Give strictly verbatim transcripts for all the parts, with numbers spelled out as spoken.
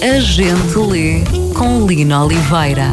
A Gente Lê, com Lina Oliveira.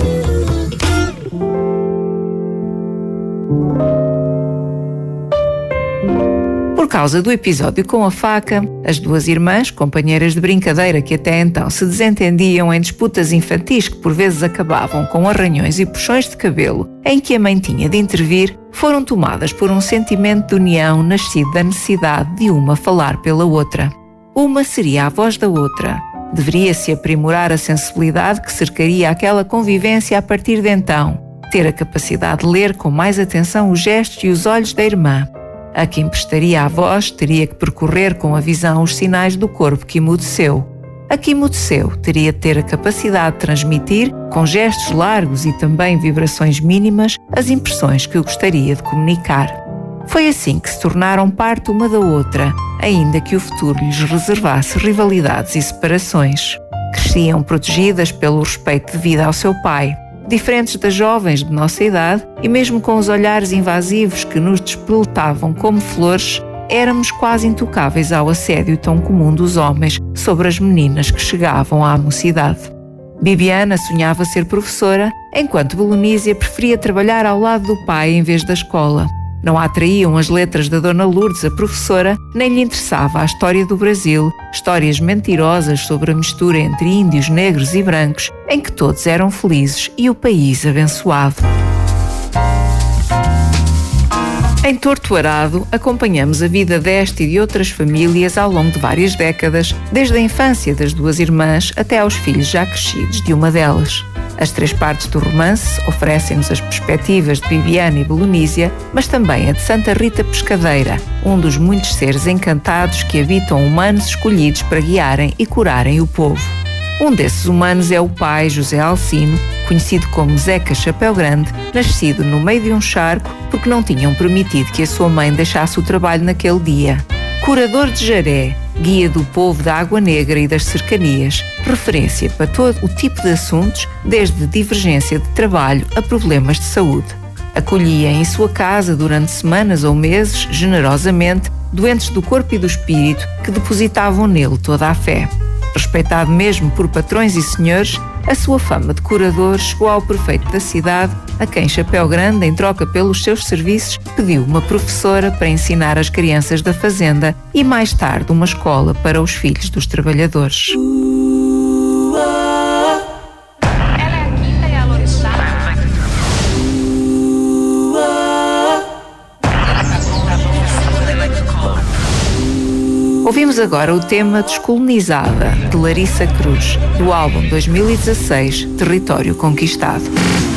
Por causa do episódio com a faca, as duas irmãs, companheiras de brincadeira que até então se desentendiam em disputas infantis que por vezes acabavam com arranhões e puxões de cabelo, em que a mãe tinha de intervir, foram tomadas por um sentimento de união nascido da necessidade de uma falar pela outra. Uma seria a voz da outra. Deveria-se aprimorar a sensibilidade que cercaria aquela convivência a partir de então, ter a capacidade de ler com mais atenção os gestos e os olhos da irmã. A quem prestaria a voz teria que percorrer com a visão os sinais do corpo que emudeceu. A que emudeceu teria de ter a capacidade de transmitir, com gestos largos e também vibrações mínimas, as impressões que gostaria de comunicar. Foi assim que se tornaram parte uma da outra, ainda que o futuro lhes reservasse rivalidades e separações. Cresciam protegidas pelo respeito devido ao seu pai, diferentes das jovens de nossa idade, e mesmo com os olhares invasivos que nos despeletavam como flores, éramos quase intocáveis ao assédio tão comum dos homens sobre as meninas que chegavam à mocidade. Bibiana sonhava ser professora, enquanto Belonísia preferia trabalhar ao lado do pai em vez da escola. Não a atraíam as letras da Dona Lourdes, a professora, nem lhe interessava a história do Brasil, histórias mentirosas sobre a mistura entre índios, negros e brancos, em que todos eram felizes e o país abençoado. Em Torto Arado, acompanhamos a vida desta e de outras famílias ao longo de várias décadas, desde a infância das duas irmãs até aos filhos já crescidos de uma delas. As três partes do romance oferecem-nos as perspectivas de Bibiana e Belonísia, mas também a de Santa Rita Pescadeira, um dos muitos seres encantados que habitam humanos escolhidos para guiarem e curarem o povo. Um desses humanos é o pai José Alcino, conhecido como Zeca Chapéu Grande, nascido no meio de um charco porque não tinham permitido que a sua mãe deixasse o trabalho naquele dia. Curador de Jaré, guia do povo da Água Negra e das cercanias, referência para todo o tipo de assuntos, desde divergência de trabalho a problemas de saúde. Acolhia em sua casa durante semanas ou meses, generosamente, doentes do corpo e do espírito que depositavam nele toda a fé. Respeitado mesmo por patrões e senhores, a sua fama de curador chegou ao prefeito da cidade, a quem Chapéu Grande, em troca pelos seus serviços, pediu uma professora para ensinar as crianças da fazenda e mais tarde uma escola para os filhos dos trabalhadores. Ouvimos agora o tema Descolonizada, de Larissa Cruz, do álbum dois mil e dezasseis, Território Conquistado.